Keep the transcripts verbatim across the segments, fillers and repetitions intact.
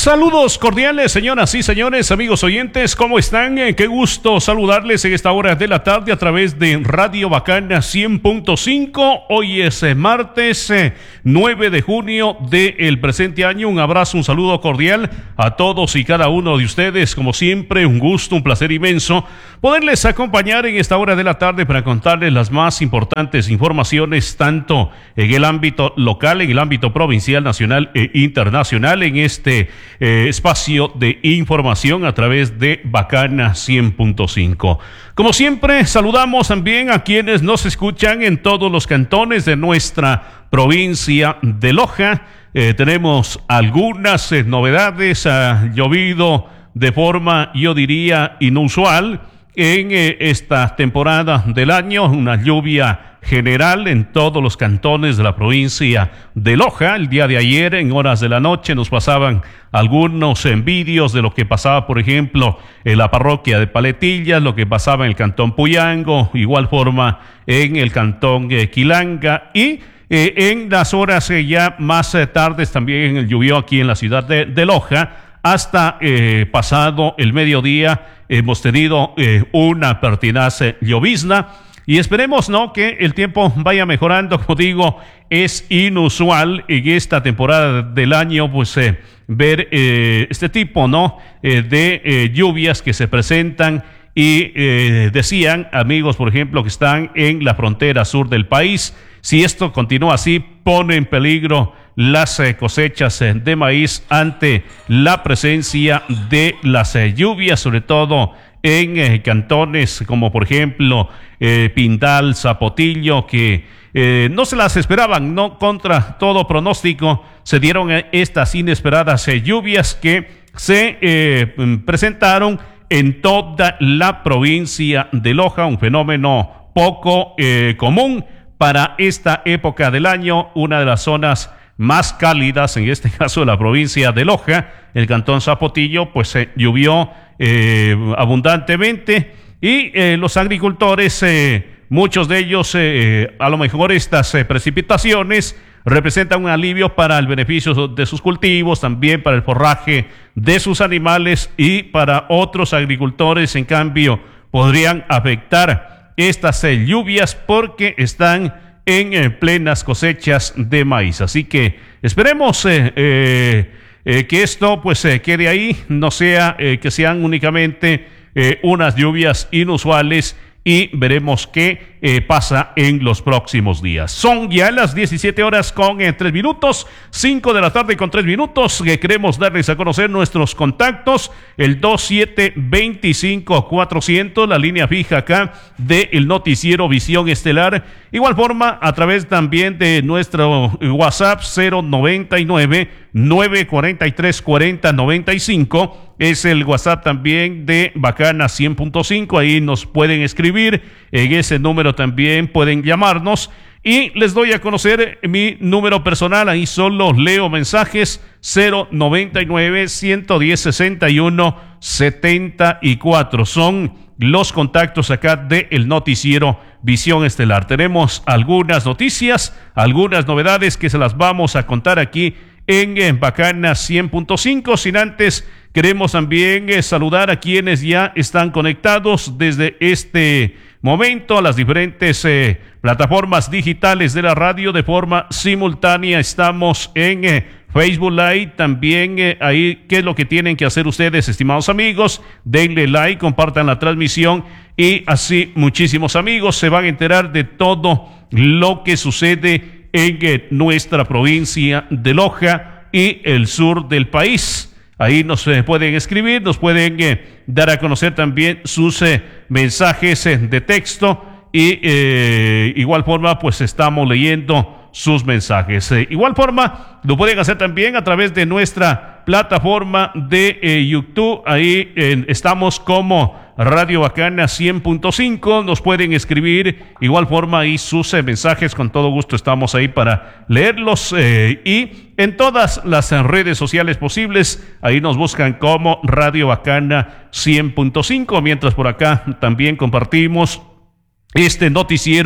Saludos cordiales, señoras y señores, amigos oyentes, ¿cómo están? Eh, qué gusto saludarles en esta hora de la tarde a través de Radio Bacana cien punto cinco. Hoy es eh, martes eh, nueve de junio del presente año. Un abrazo, un saludo cordial a todos y cada uno de ustedes. Como siempre, un gusto, un placer inmenso poderles acompañar en esta hora de la tarde para contarles las más importantes informaciones, tanto en el ámbito local, en el ámbito provincial, nacional e internacional, en este Eh, espacio de información a través de Bacana cien punto cinco. Como siempre, saludamos también a quienes nos escuchan en todos los cantones de nuestra provincia de Loja. Eh, tenemos algunas eh, novedades. Ha llovido de forma, yo diría, inusual en eh, esta temporada del año, una lluvia general en todos los cantones de la provincia de Loja. El día de ayer, en horas de la noche, nos pasaban algunos envidios de lo que pasaba, por ejemplo, en la parroquia de Paletillas, lo que pasaba en el cantón Puyango, igual forma en el cantón eh, Quilanga, y eh, en las horas eh, ya más eh, tardes también llovió aquí en la ciudad de, de Loja. Hasta eh, pasado el mediodía hemos tenido eh, una pertinaz eh, llovizna. Y esperemos, ¿no?, que el tiempo vaya mejorando. Como digo, es inusual en esta temporada del año, pues, eh, ver eh, este tipo, ¿no?, eh, de eh, lluvias que se presentan. Y eh, decían amigos, por ejemplo, que están en la frontera sur del país, si esto continúa así, pone en peligro las eh, cosechas eh, de maíz ante la presencia de las eh, lluvias, sobre todo en eh, cantones como por ejemplo eh, Pindal, Zapotillo, que eh, no se las esperaban, no, contra todo pronóstico se dieron eh, estas inesperadas eh, lluvias que se eh, presentaron en toda la provincia de Loja, un fenómeno poco eh, común para esta época del año, una de las zonas más cálidas, en este caso de la provincia de Loja, el cantón Zapotillo, pues eh, llovió eh, abundantemente y eh, los agricultores, eh, muchos de ellos, eh, a lo mejor estas eh, precipitaciones representan un alivio para el beneficio de sus cultivos, también para el forraje de sus animales, y para otros agricultores, en cambio, podrían afectar estas eh, lluvias porque están en eh, plenas cosechas de maíz. Así que esperemos eh, eh, eh, que esto pues eh, quede ahí, no sea eh, que sean únicamente eh, unas lluvias inusuales, y veremos qué eh, pasa en los próximos días. Son ya las diecisiete horas con eh, tres minutos, cinco de la tarde con tres minutos. Que queremos darles a conocer nuestros contactos, el dos siete dos cinco cuatrocientos, la línea fija acá del noticiero Visión Estelar. Igual forma, a través también de nuestro WhatsApp cero noventa y nueve, nueve cuarenta y tres, cuarenta noventa y cinco. Es el WhatsApp también de Bacana cien punto cinco. Ahí nos pueden escribir, en ese número también pueden llamarnos. Y les doy a conocer mi número personal, ahí solo leo mensajes, cero noventa y nueve, ciento diez, sesenta y uno, setenta y cuatro. Son los contactos acá del noticiero Visión Estelar. Tenemos algunas noticias, algunas novedades que se las vamos a contar aquí en, en Bacana cien punto cinco. Sin antes, queremos también eh, saludar a quienes ya están conectados desde este momento a las diferentes eh, plataformas digitales de la radio de forma simultánea. Estamos en eh, Facebook Live, también eh, ahí, ¿qué es lo que tienen que hacer ustedes, estimados amigos? Denle like, compartan la transmisión, y así muchísimos amigos se van a enterar de todo lo que sucede en eh, nuestra provincia de Loja y el sur del país. Ahí nos eh, pueden escribir, nos pueden eh, dar a conocer también sus eh, mensajes eh, de texto, y eh, igual forma pues estamos leyendo sus mensajes. Eh, igual forma lo pueden hacer también a través de nuestra plataforma de eh, YouTube. Ahí eh, estamos como Radio Bacana cien punto cinco. Nos pueden escribir igual forma ahí sus eh, mensajes, con todo gusto estamos ahí para leerlos, eh, y en todas las eh, redes sociales posibles, ahí nos buscan como Radio Bacana cien punto cinco, mientras por acá también compartimos este noticiero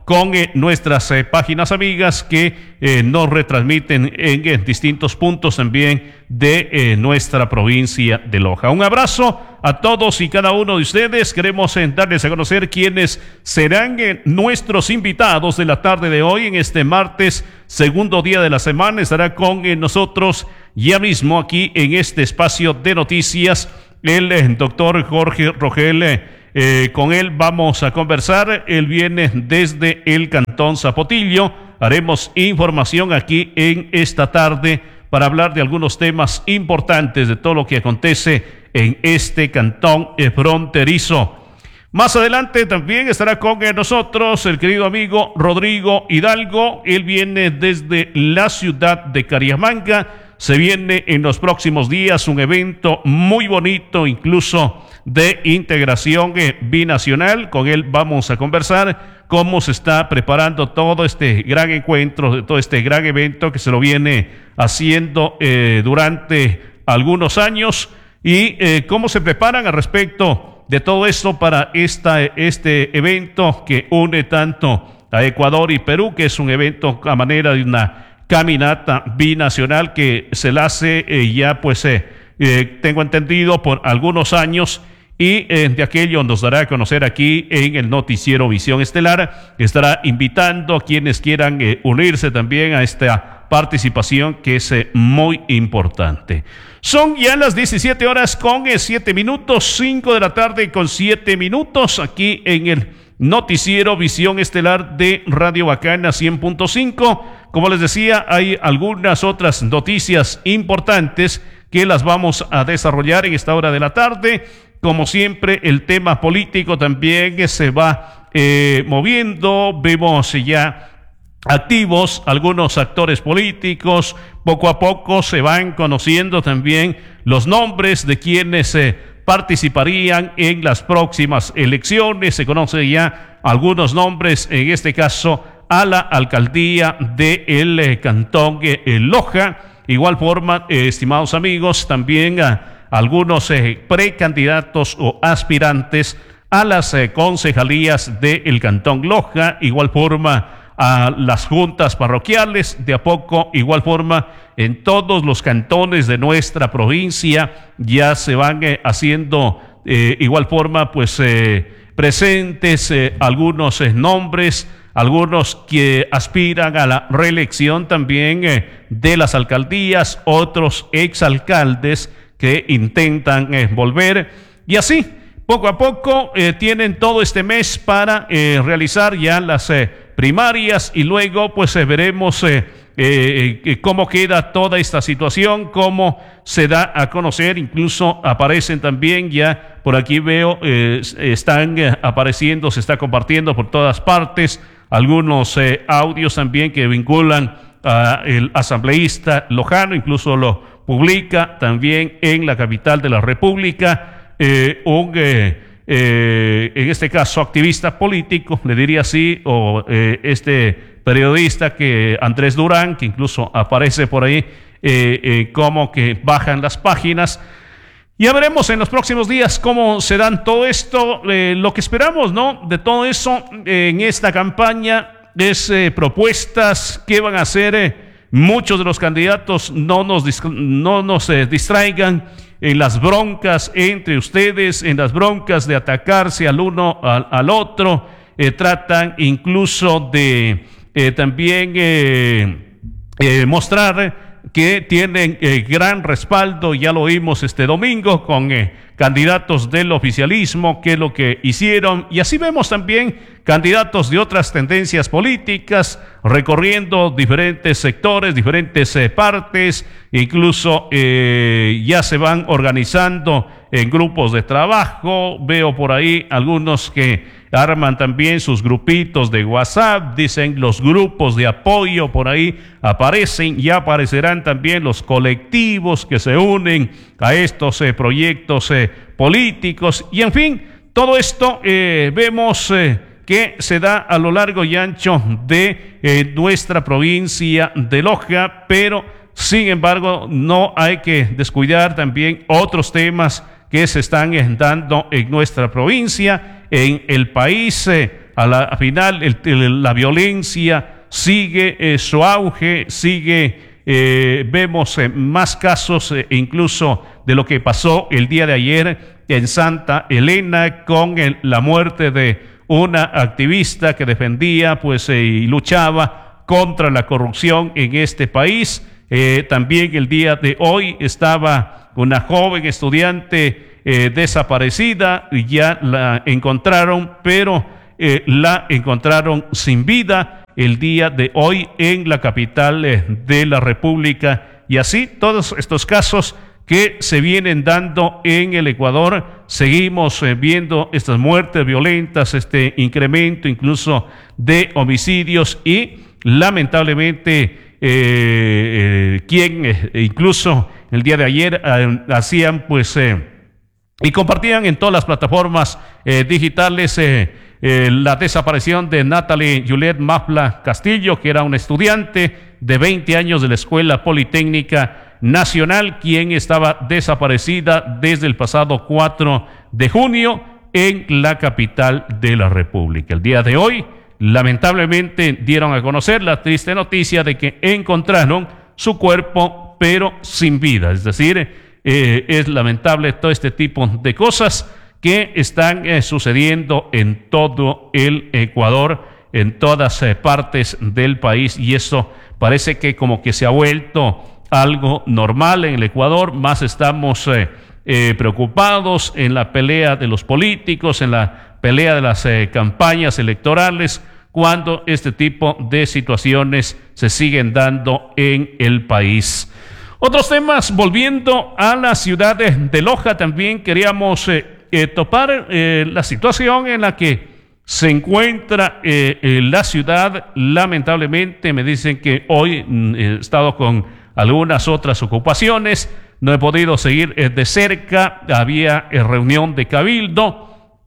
con eh, nuestras eh, páginas amigas que eh, nos retransmiten en, en distintos puntos también de eh, nuestra provincia de Loja. Un abrazo a todos y cada uno de ustedes. Queremos eh, darles a conocer quiénes serán eh, nuestros invitados de la tarde de hoy en este martes, segundo día de la semana. Estará con eh, nosotros ya mismo aquí en este espacio de noticias el eh, doctor Jorge Rogel. Eh, Eh, con él vamos a conversar. Él viene desde el Cantón Zapotillo. Haremos información aquí en esta tarde para hablar de algunos temas importantes de todo lo que acontece en este cantón eh, fronterizo. Más adelante también estará con nosotros el querido amigo Rodrigo Hidalgo. Él viene desde la ciudad de Cariamanga. Se viene en los próximos días un evento muy bonito, incluso de integración eh, binacional. Con él vamos a conversar cómo se está preparando todo este gran encuentro, todo este gran evento que se lo viene haciendo eh, durante algunos años y eh, cómo se preparan al respecto de todo esto para esta, este evento que une tanto a Ecuador y Perú, que es un evento a manera de una caminata binacional que se la hace eh, ya pues eh, eh, tengo entendido por algunos años y eh, de aquello nos dará a conocer aquí en el noticiero Visión Estelar. Estará invitando a quienes quieran eh, unirse también a esta participación que es eh, muy importante. Son ya las diecisiete horas con eh, siete minutos, cinco de la tarde con siete minutos aquí en el noticiero Visión Estelar de Radio Bacana cien punto cinco. Como les decía, hay algunas otras noticias importantes que las vamos a desarrollar en esta hora de la tarde. Como siempre, el tema político también se va eh, moviendo. Vemos ya activos algunos actores políticos. Poco a poco se van conociendo también los nombres de quienes eh, participarían en las próximas elecciones. Se conocen ya algunos nombres, en este caso a la alcaldía de el eh, cantón eh, Loja. Igual forma, eh, estimados amigos, también a algunos eh, precandidatos o aspirantes a las eh, concejalías del cantón Loja. Igual forma a las juntas parroquiales. De a poco, igual forma, en todos los cantones de nuestra provincia ya se van eh, haciendo eh, igual forma pues eh, presentes eh, algunos eh, nombres, algunos que aspiran a la reelección también eh, de las alcaldías, otros exalcaldes que intentan eh, volver, y así poco a poco eh, tienen todo este mes para eh, realizar ya las eh, primarias y luego pues eh, veremos eh, eh, eh, cómo queda toda esta situación, cómo se da a conocer. Incluso aparecen también ya, por aquí veo, eh, están eh, apareciendo, se está compartiendo por todas partes algunos eh, audios también que vinculan al asambleísta lojano, incluso lo publica también en la capital de la República, eh, un, eh, eh, en este caso, activista político, le diría así, o eh, este periodista que Andrés Durán, que incluso aparece por ahí, eh, eh, como que bajan las páginas. Ya veremos en los próximos días cómo se dan todo esto. Eh, lo que esperamos, ¿no?, de todo eso eh, en esta campaña es eh, propuestas que van a hacer eh, muchos de los candidatos. No nos, no nos eh, distraigan en las broncas entre ustedes, en las broncas de atacarse al uno al, al otro. Eh, tratan incluso de eh, también eh, eh, mostrar que tienen eh, gran respaldo. Ya lo oímos este domingo con eh, candidatos del oficialismo, que es lo que hicieron, y así vemos también candidatos de otras tendencias políticas recorriendo diferentes sectores, diferentes eh, partes, incluso eh, ya se van organizando en grupos de trabajo. Veo por ahí algunos que arman también sus grupitos de WhatsApp, dicen los grupos de apoyo, por ahí aparecen, ya aparecerán también los colectivos que se unen a estos eh, proyectos eh, políticos, y en fin, todo esto eh, vemos eh, que se da a lo largo y ancho de eh, nuestra provincia de Loja, pero sin embargo no hay que descuidar también otros temas que se están dando en nuestra provincia, en el país. Eh, a la a final el, el, la violencia sigue eh, su auge, sigue, eh, vemos eh, más casos eh, incluso de lo que pasó el día de ayer en Santa Elena con el, la muerte de una activista que defendía pues eh, y luchaba contra la corrupción en este país. Eh, también el día de hoy estaba una joven estudiante eh, desaparecida, y ya la encontraron, pero eh, la encontraron sin vida el día de hoy en la capital eh, de la República. Y así todos estos casos que se vienen dando en el Ecuador, seguimos eh, viendo estas muertes violentas, este incremento incluso de homicidios y lamentablemente Eh, eh, quien eh, incluso el día de ayer eh, hacían pues eh, y compartían en todas las plataformas eh, digitales eh, eh, la desaparición de Natalie Juliet Mafla Castillo, que era una estudiante de veinte años de la Escuela Politécnica Nacional, quien estaba desaparecida desde el pasado cuatro de junio en la capital de la República. El día de hoy lamentablemente dieron a conocer la triste noticia de que encontraron su cuerpo pero sin vida. Es decir, eh, es lamentable todo este tipo de cosas que están eh, sucediendo en todo el Ecuador, en todas eh, partes del país, y eso parece que como que se ha vuelto algo normal en el Ecuador. Más estamos eh, eh, preocupados en la pelea de los políticos, en la pelea de las eh, campañas electorales, cuando este tipo de situaciones se siguen dando en el país. Otros temas, volviendo a la ciudad de, de Loja, también queríamos eh, eh, topar eh, la situación en la que se encuentra eh, eh, la ciudad. Lamentablemente me dicen que hoy mm, he estado con algunas otras ocupaciones, no he podido seguir eh, de cerca, había eh, reunión de cabildo.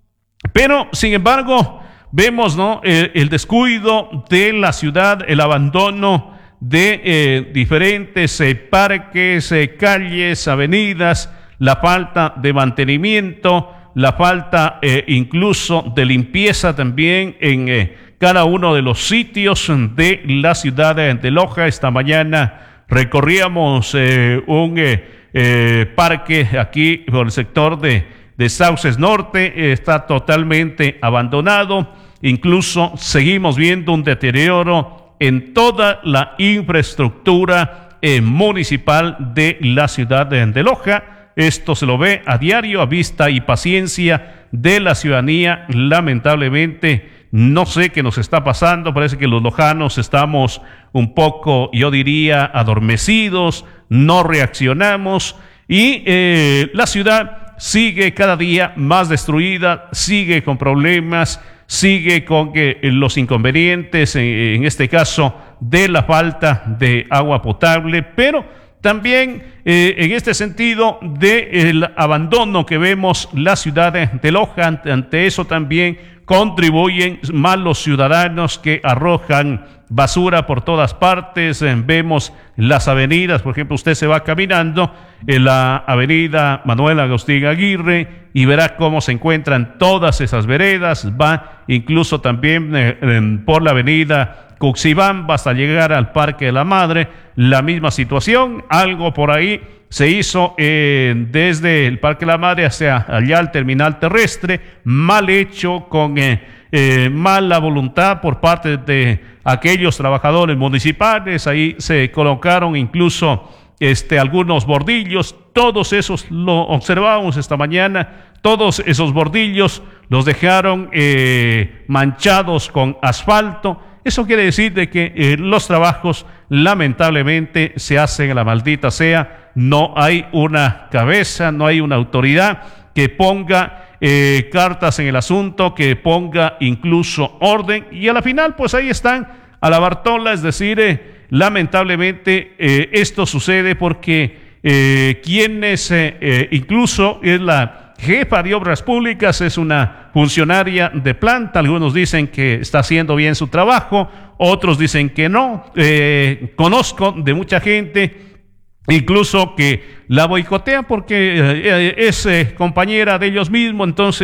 Pero, sin embargo, vemos, ¿no?, el, el descuido de la ciudad, el abandono de eh, diferentes eh, parques, eh, calles, avenidas, la falta de mantenimiento, la falta eh, incluso de limpieza también en eh, cada uno de los sitios de la ciudad de Loja. Esta mañana recorríamos eh, un eh, eh, parque aquí por el sector de de Sauces Norte, está totalmente abandonado. Incluso seguimos viendo un deterioro en toda la infraestructura eh, municipal de la ciudad de, de Loja. Esto se lo ve a diario, a vista y paciencia de la ciudadanía. Lamentablemente, no sé qué nos está pasando, parece que los lojanos estamos un poco, yo diría, adormecidos, no reaccionamos, y eh, la ciudad sigue cada día más destruida, sigue con problemas, sigue con que los inconvenientes, en, en este caso de la falta de agua potable, pero también eh, en este sentido del abandono que vemos la ciudad de, de Loja. Ante, ante eso también contribuyen más los ciudadanos que arrojan basura por todas partes. Eh, vemos las avenidas, por ejemplo, usted se va caminando en la avenida Manuel Agustín Aguirre y verá cómo se encuentran todas esas veredas. Va incluso también eh, eh, por la avenida Cuxibamba hasta llegar al Parque de la Madre, la misma situación. Algo por ahí se hizo eh, desde el Parque de la Madre hacia allá al terminal terrestre, mal hecho, con eh, eh, mala voluntad por parte de aquellos trabajadores municipales. Ahí se colocaron incluso este, algunos bordillos. Todos esos lo observamos esta mañana. Todos esos bordillos los dejaron eh, manchados con asfalto. Eso quiere decir de que eh, los trabajos lamentablemente se hacen a la maldita sea. No hay una cabeza, no hay una autoridad que ponga eh, cartas en el asunto, que ponga incluso orden, y a la final pues ahí están a la Bartola. Es decir, eh, lamentablemente eh, esto sucede porque eh, quienes eh, eh, incluso es la jefa de obras públicas, es una funcionaria de planta. Algunos dicen que está haciendo bien su trabajo, otros dicen que no. Eh, conozco de mucha gente incluso que la boicotea porque eh, es eh, compañera de ellos mismos. Entonces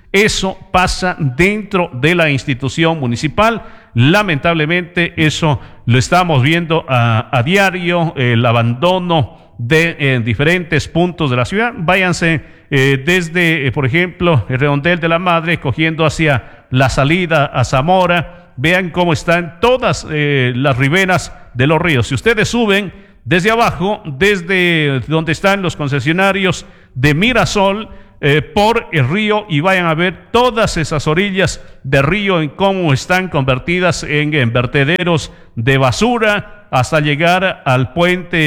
eso pasa dentro de la institución municipal. Lamentablemente eso lo estamos viendo a, a diario, el abandono de eh, diferentes puntos de la ciudad. Váyanse eh, desde, eh, por ejemplo, el Redondel de la Madre, cogiendo hacia la salida a Zamora. Vean cómo están todas eh, las riberas de los ríos. Si ustedes suben desde abajo, desde donde están los concesionarios de Mirasol, eh, por el río, y vayan a ver todas esas orillas de río en cómo están convertidas en, en vertederos de basura, hasta llegar al puente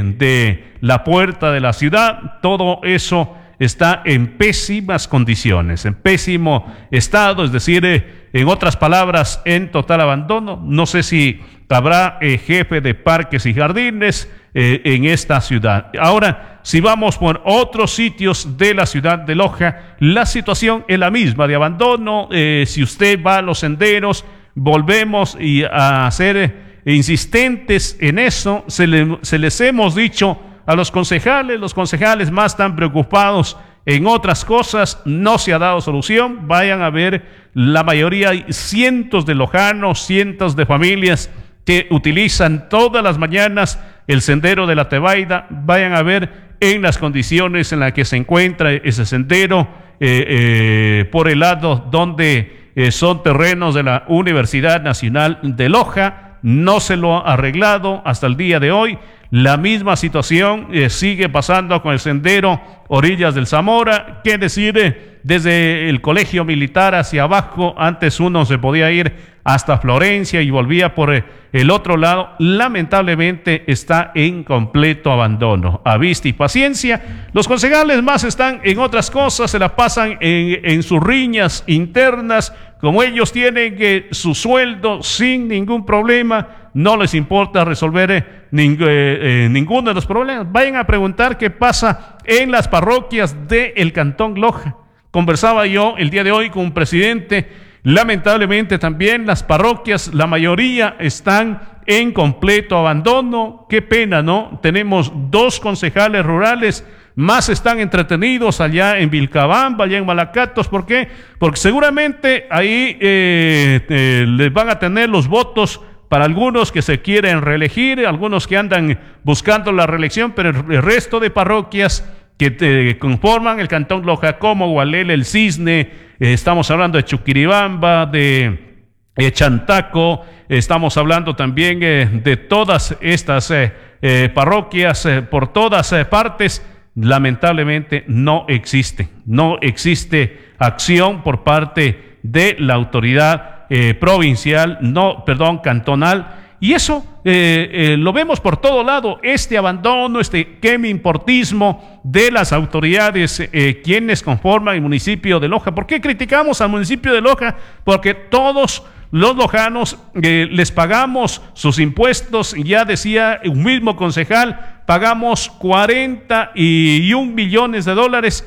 de la puerta de la ciudad. Todo eso está en pésimas condiciones, en pésimo estado, es decir, eh, en otras palabras, en total abandono. No sé si habrá eh, jefe de parques y jardines eh, en esta ciudad. Ahora, si vamos por otros sitios de la ciudad de Loja, la situación es la misma de abandono. Eh, si usted va a los senderos, volvemos y a ser eh, insistentes en eso. Se, le, se les hemos dicho a los concejales, los concejales más están preocupados en otras cosas, no se ha dado solución. Vayan a ver, la mayoría, hay cientos de lojanos, cientos de familias que utilizan todas las mañanas el sendero de la Tebaida. Vayan a ver en las condiciones en las que se encuentra ese sendero, eh, eh, por el lado donde eh, son terrenos de la Universidad Nacional de Loja. No se lo ha arreglado hasta el día de hoy. La misma situación eh, sigue pasando con el sendero Orillas del Zamora. ¿Qué decir? Eh, desde el colegio militar hacia abajo, antes uno se podía ir hasta Florencia y volvía por eh, el otro lado. Lamentablemente está en completo abandono. A vista y paciencia. Los concejales más están en otras cosas, se la pasan en, en sus riñas internas. Como ellos tienen eh, su sueldo sin ningún problema, no les importa resolver eh, ning eh, eh, ninguno de los problemas. Vayan a preguntar qué pasa en las parroquias del Cantón Loja. Conversaba yo el día de hoy con un presidente. Lamentablemente también las parroquias, la mayoría están en completo abandono. Qué pena, ¿no? Tenemos dos concejales rurales, más están entretenidos allá en Vilcabamba, allá en Malacatos. ¿Por qué? Porque seguramente ahí eh, eh, les van a tener los votos para algunos que se quieren reelegir, algunos que andan buscando la reelección, pero el resto de parroquias que te conforman el Cantón Loja, como Gualele, El Cisne, eh, estamos hablando de Chuquiribamba, de eh, Chantaco, eh, estamos hablando también eh, de todas estas eh, eh, parroquias, eh, por todas eh, partes. Lamentablemente no existe, no existe acción por parte de la autoridad eh, provincial, no, perdón, cantonal, y eso eh, eh, lo vemos por todo lado, este abandono, este quemi-importismo de las autoridades, eh, quienes conforman el municipio de Loja. ¿Por qué criticamos al municipio de Loja? Porque todos los lojanos eh, les pagamos sus impuestos. Ya decía un mismo concejal, pagamos cuarenta y un millones de dólares,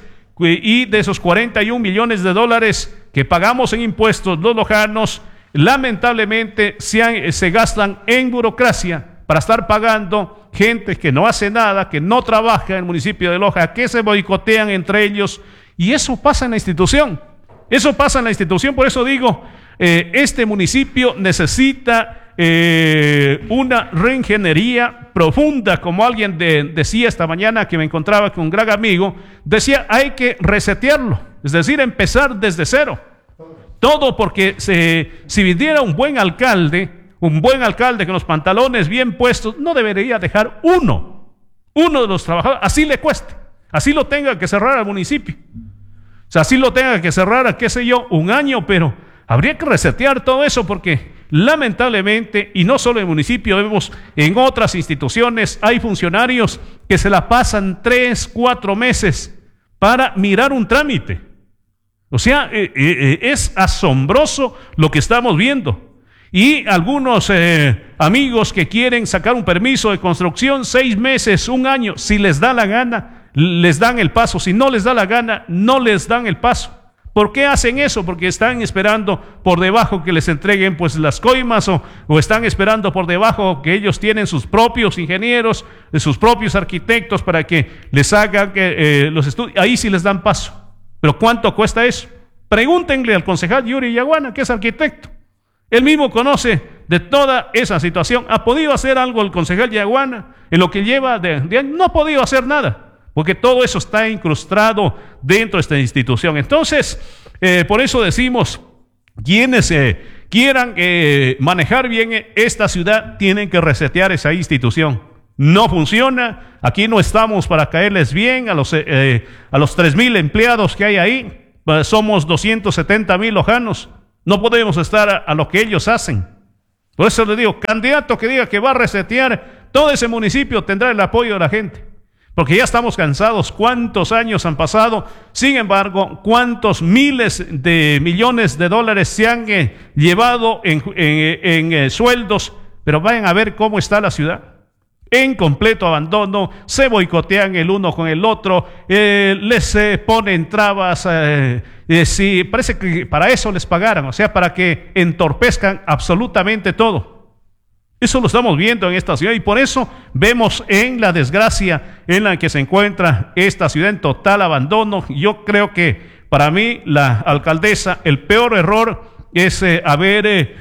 y de esos cuarenta y un millones de dólares que pagamos en impuestos los lojanos, lamentablemente se, han, se gastan en burocracia para estar pagando gente que no hace nada, que no trabaja en el municipio de Loja, que se boicotean entre ellos, y eso pasa en la institución, eso pasa en la institución. Por eso digo, eh, este municipio necesita eh, una reingeniería profunda, como alguien de, decía esta mañana que me encontraba con un gran amigo, decía, hay que resetearlo, es decir, empezar desde cero. Todo porque se, si viniera un buen alcalde, un buen alcalde con los pantalones bien puestos, no debería dejar uno, uno de los trabajadores, así le cueste, así lo tenga que cerrar al municipio. O sea, así lo tenga que cerrar a, qué sé yo, un año, pero habría que resetear todo eso, porque lamentablemente, y no solo en el municipio, vemos en otras instituciones, hay funcionarios que se la pasan tres, cuatro meses para mirar un trámite. O sea, eh, eh, es asombroso lo que estamos viendo. Y algunos eh, amigos que quieren sacar un permiso de construcción, seis meses, un año, si les da la gana, les dan el paso. Si no les da la gana, no les dan el paso. ¿Por qué hacen eso? Porque están esperando por debajo que les entreguen pues las coimas, o, o están esperando por debajo que ellos tienen sus propios ingenieros, sus propios arquitectos para que les hagan eh, los estudios. Ahí sí les dan paso. ¿Pero cuánto cuesta eso? Pregúntenle al concejal Yuri Yaguana, que es arquitecto. Él mismo conoce de toda esa situación. ¿Ha podido hacer algo el concejal Yaguana en lo que lleva de, de años? No ha podido hacer nada, porque todo eso está incrustado dentro de esta institución. Entonces, eh, por eso decimos, quienes eh, quieran eh, manejar bien esta ciudad, tienen que resetear esa institución. No funciona. Aquí no estamos para caerles bien a los, eh, a los tres mil empleados que hay ahí. Somos doscientos setenta mil lojanos. No podemos estar a, a lo que ellos hacen. Por eso les digo, candidato que diga que va a resetear todo ese municipio tendrá el apoyo de la gente. Porque ya estamos cansados. ¿Cuántos años han pasado? Sin embargo, ¿cuántos miles de millones de dólares se han eh, llevado en, en, en eh, sueldos? Pero vayan a ver cómo está la ciudad. En completo abandono, se boicotean el uno con el otro, eh, les eh, ponen trabas, eh, eh, sí, parece que para eso les pagaran, o sea, para que entorpezcan absolutamente todo. Eso lo estamos viendo en esta ciudad y por eso vemos en la desgracia en la que se encuentra esta ciudad en total abandono. Yo creo que para mí la alcaldesa, el peor error es eh, haber eh,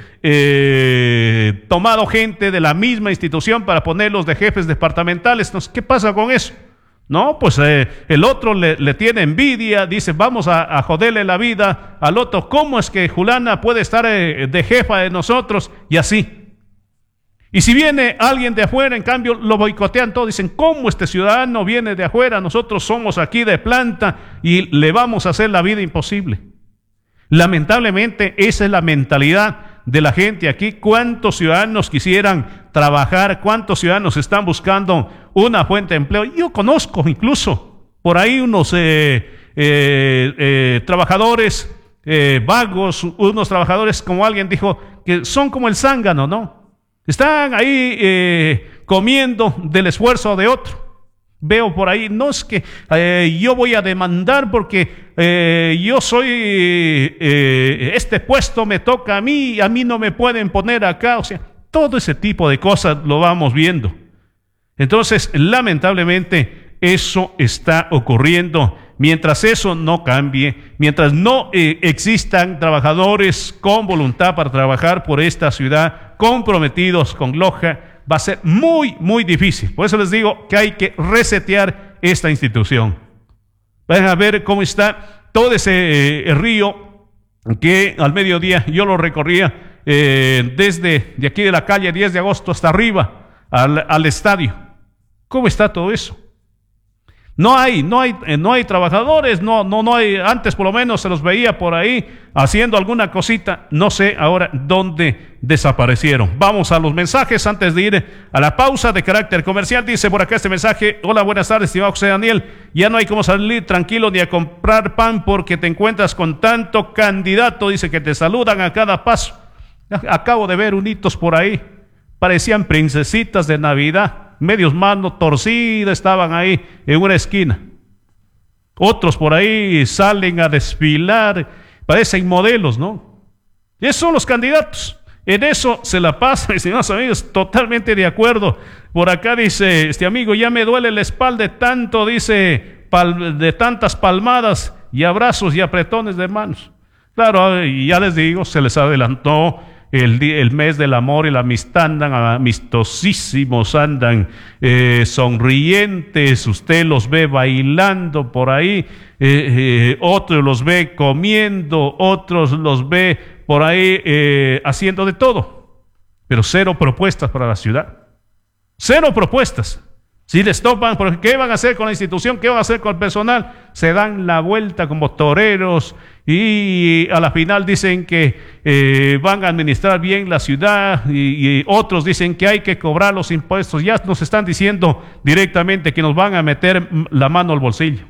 eh, tomado gente de la misma institución para ponerlos de jefes departamentales. Entonces, ¿qué pasa con eso? No, pues eh, el otro le, le tiene envidia, dice vamos a, a joderle la vida al otro. ¿Cómo es que Julana puede estar eh, de jefa de nosotros? Y así. Y si viene alguien de afuera, en cambio, lo boicotean todo. Dicen, ¿cómo este ciudadano viene de afuera? Nosotros somos aquí de planta y le vamos a hacer la vida imposible. Lamentablemente, esa es la mentalidad de la gente aquí. ¿Cuántos ciudadanos quisieran trabajar? ¿Cuántos ciudadanos están buscando una fuente de empleo? Yo conozco incluso por ahí unos eh, eh, eh, trabajadores eh, vagos, unos trabajadores, como alguien dijo, que son como el zángano, ¿no? Están ahí eh, comiendo del esfuerzo de otro. Veo por ahí, no es que eh, yo voy a demandar porque eh, yo soy, eh, este puesto me toca a mí, a mí no me pueden poner acá. O sea, todo ese tipo de cosas lo vamos viendo. Entonces, lamentablemente, eso está ocurriendo. Mientras eso no cambie, mientras no eh, existan trabajadores con voluntad para trabajar por esta ciudad, comprometidos con Loja, va a ser muy, muy difícil. Por eso les digo que hay que resetear esta institución. Van a ver cómo está todo ese eh, río que al mediodía yo lo recorría eh, desde de aquí de la calle diez de agosto hasta arriba al, al estadio. ¿Cómo está todo eso? No hay, no hay, no hay trabajadores, no, no, no hay, antes por lo menos se los veía por ahí haciendo alguna cosita, no sé ahora dónde desaparecieron. Vamos a los mensajes antes de ir a la pausa de carácter comercial. Dice por acá este mensaje: hola, buenas tardes, estimado José Daniel, ya no hay como salir tranquilo ni a comprar pan porque te encuentras con tanto candidato, dice que te saludan a cada paso. Acabo de ver unitos por ahí, parecían princesitas de Navidad. Medios manos torcidas estaban ahí en una esquina. Otros por ahí salen a desfilar, parecen modelos, ¿no? Esos son los candidatos. En eso se la pasan, estimados amigos, totalmente de acuerdo. Por acá dice este amigo, ya me duele la espalda de tanto, dice, pal, de tantas palmadas y abrazos y apretones de manos. Claro, y ya les digo, se les adelantó El, el mes del amor y la amistad, andan amistosísimos, andan eh, sonrientes, usted los ve bailando por ahí, eh, eh, otros los ve comiendo, otros los ve por ahí eh, haciendo de todo, pero cero propuestas para la ciudad, cero propuestas. Si les topan, ¿qué van a hacer con la institución? ¿Qué van a hacer con el personal? Se dan la vuelta como toreros y a la final dicen que eh, van a administrar bien la ciudad y, y otros dicen que hay que cobrar los impuestos. Ya nos están diciendo directamente que nos van a meter la mano al bolsillo.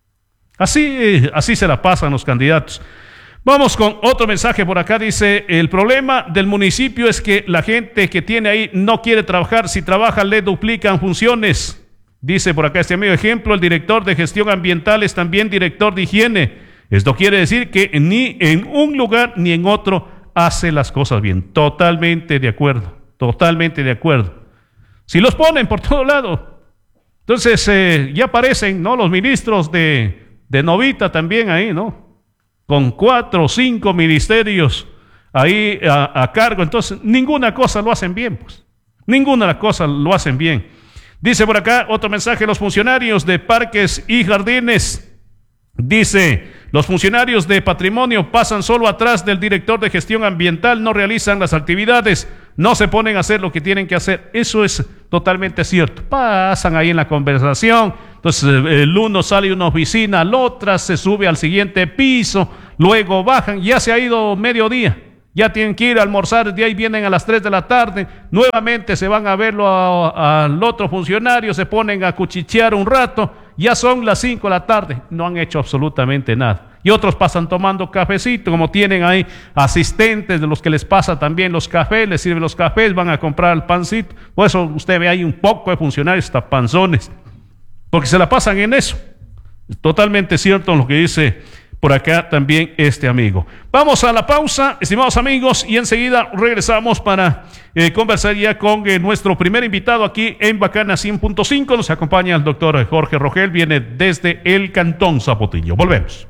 Así, así se la pasan los candidatos. Vamos con otro mensaje por acá. Dice, el problema del municipio es que la gente que tiene ahí no quiere trabajar. Si trabaja le duplican funciones. Dice por acá este amigo, ejemplo, el director de gestión ambiental es también director de higiene. Esto quiere decir que ni en un lugar ni en otro hace las cosas bien. Totalmente de acuerdo, totalmente de acuerdo. Si los ponen por todo lado, entonces eh, ya aparecen, ¿no?, los ministros de, de Novita también ahí, ¿no? con cuatro o cinco ministerios ahí a, a cargo. Entonces, ninguna cosa lo hacen bien, pues. Ninguna cosa lo hacen bien. Dice por acá otro mensaje: los funcionarios de parques y jardines. Dice, los funcionarios de patrimonio pasan solo atrás del director de gestión ambiental, no realizan las actividades, no se ponen a hacer lo que tienen que hacer. Eso es totalmente cierto. Pasan ahí en la conversación. Entonces el uno sale a una oficina, la otra se sube al siguiente piso, luego bajan, ya se ha ido mediodía. Ya tienen que ir a almorzar, de ahí vienen a las tres de la tarde, nuevamente se van a verlo al otro funcionario, se ponen a cuchichear un rato, ya son las cinco de la tarde, no han hecho absolutamente nada. Y otros pasan tomando cafecito, como tienen ahí asistentes de los que les pasa también los cafés, les sirven los cafés, van a comprar el pancito. Por eso usted ve ahí un poco de funcionarios hasta panzones, porque se la pasan en eso. Es totalmente cierto lo que dice por acá también este amigo. Vamos a la pausa, estimados amigos, y enseguida regresamos para eh, conversar ya con eh, nuestro primer invitado aquí en Bacana cien punto cinco. Nos acompaña el doctor Jorge Rogel, viene desde el Cantón Zapotillo. Volvemos.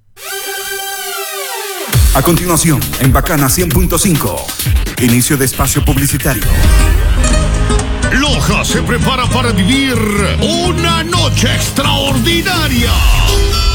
A continuación, en Bacana cien punto cinco, inicio de espacio publicitario. Loja se prepara para vivir una noche extraordinaria.